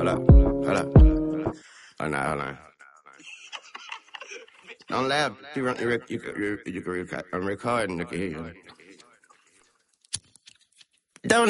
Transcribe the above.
Hold up. Hold up. Hold on. Don't laugh. I'm recording. I can hear you. Don't